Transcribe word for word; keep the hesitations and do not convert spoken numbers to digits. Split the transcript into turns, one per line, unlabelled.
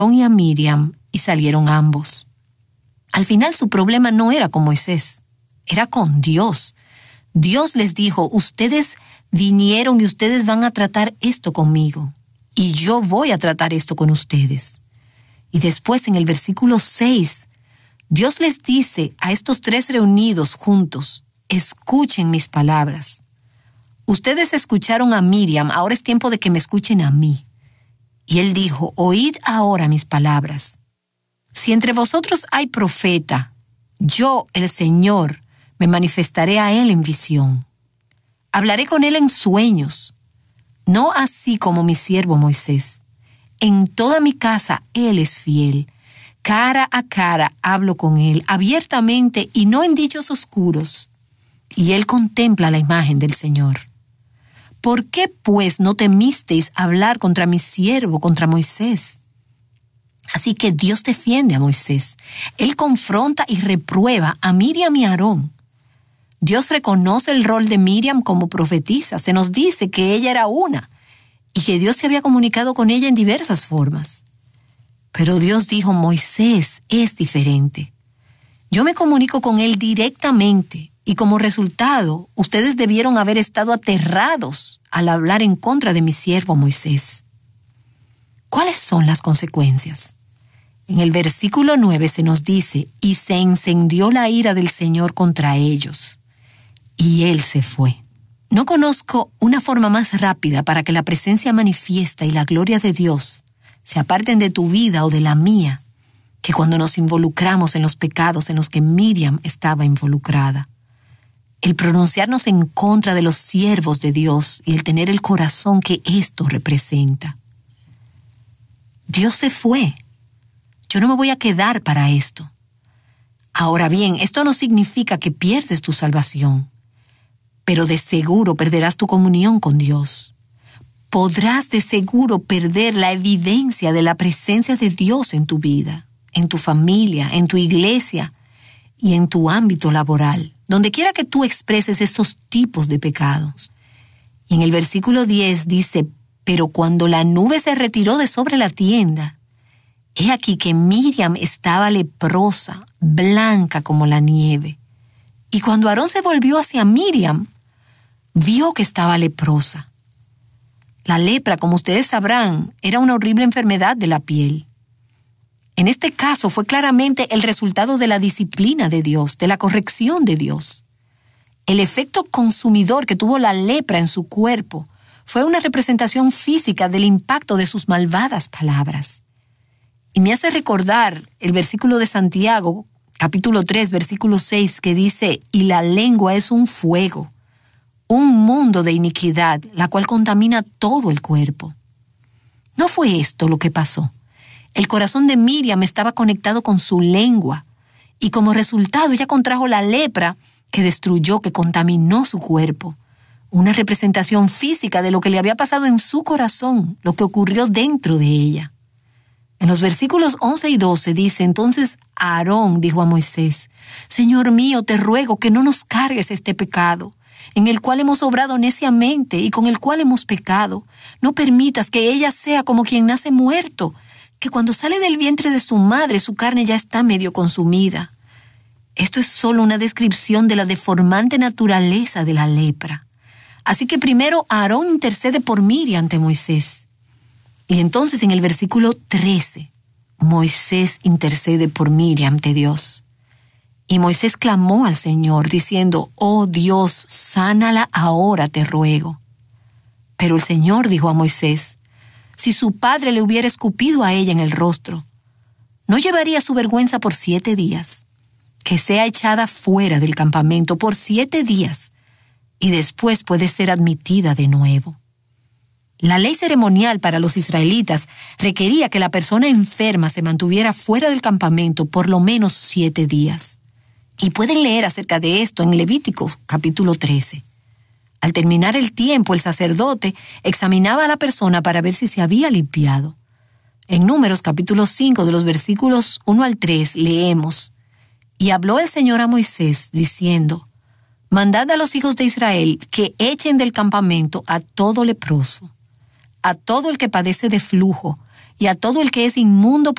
y a Miriam y salieron ambos. Al final su problema no era con Moisés, era con Dios. Dios les dijo, ustedes vinieron y ustedes van a tratar esto conmigo, y yo voy a tratar esto con ustedes. Y después en el versículo seis, Dios les dice a estos tres reunidos juntos, escuchen mis palabras. Ustedes escucharon a Miriam, ahora es tiempo de que me escuchen a mí. Y él dijo, oíd ahora mis palabras. Si entre vosotros hay profeta, yo, el Señor, me manifestaré a él en visión. Hablaré con él en sueños, no así como mi siervo Moisés. En toda mi casa él es fiel. Cara a cara hablo con él, abiertamente y no en dichos oscuros. Y él contempla la imagen del Señor. ¿Por qué, pues, no temisteis hablar contra mi siervo, contra Moisés? Así que Dios defiende a Moisés. Él confronta y reprueba a Miriam y a Aarón. Dios reconoce el rol de Miriam como profetisa. Se nos dice que ella era una y que Dios se había comunicado con ella en diversas formas. Pero Dios dijo, Moisés es diferente. Yo me comunico con él directamente. Y como resultado, ustedes debieron haber estado aterrados al hablar en contra de mi siervo Moisés. ¿Cuáles son las consecuencias? En el versículo nueve se nos dice, y se encendió la ira del Señor contra ellos, y él se fue. No conozco una forma más rápida para que la presencia manifiesta y la gloria de Dios se aparten de tu vida o de la mía, que cuando nos involucramos en los pecados en los que Miriam estaba involucrada. El pronunciarnos en contra de los siervos de Dios y el tener el corazón que esto representa. Dios se fue. Yo no me voy a quedar para esto. Ahora bien, esto no significa que pierdes tu salvación, pero de seguro perderás tu comunión con Dios. Podrás de seguro perder la evidencia de la presencia de Dios en tu vida, en tu familia, en tu iglesia y en tu ámbito laboral. Donde quiera que tú expreses estos tipos de pecados. Y en el versículo diez dice, pero cuando la nube se retiró de sobre la tienda, he aquí que Miriam estaba leprosa, blanca como la nieve. Y cuando Aarón se volvió hacia Miriam, vio que estaba leprosa. La lepra, como ustedes sabrán, era una horrible enfermedad de la piel. En este caso fue claramente el resultado de la disciplina de Dios, de la corrección de Dios. El efecto consumidor que tuvo la lepra en su cuerpo fue una representación física del impacto de sus malvadas palabras. Y me hace recordar el versículo de Santiago, capítulo tres, versículo seis, que dice, y la lengua es un fuego, un mundo de iniquidad, la cual contamina todo el cuerpo. ¿No fue esto lo que pasó? El corazón de Miriam estaba conectado con su lengua y como resultado ella contrajo la lepra que destruyó, que contaminó su cuerpo. Una representación física de lo que le había pasado en su corazón, lo que ocurrió dentro de ella. En los versículos once y doce dice, entonces Aarón dijo a Moisés, Señor mío, te ruego que no nos cargues este pecado, en el cual hemos obrado neciamente y con el cual hemos pecado. No permitas que ella sea como quien nace muerto, que cuando sale del vientre de su madre su carne ya está medio consumida. Esto es solo una descripción de la deformante naturaleza de la lepra. Así que primero Aarón intercede por Miriam ante Moisés. Y entonces en el versículo trece, Moisés intercede por Miriam ante Dios. Y Moisés clamó al Señor diciendo, oh Dios, sánala ahora, te ruego. Pero el Señor dijo a Moisés, si su padre le hubiera escupido a ella en el rostro, ¿no llevaría su vergüenza por siete días? Que sea echada fuera del campamento por siete días y después puede ser admitida de nuevo. La ley ceremonial para los israelitas requería que la persona enferma se mantuviera fuera del campamento por lo menos siete días. Y pueden leer acerca de esto en Levítico capítulo trece. Al terminar el tiempo, el sacerdote examinaba a la persona para ver si se había limpiado. En Números capítulo cinco, de los versículos uno al tres, leemos, y habló el Señor a Moisés, diciendo, mandad a los hijos de Israel que echen del campamento a todo leproso, a todo el que padece de flujo, y a todo el que es inmundo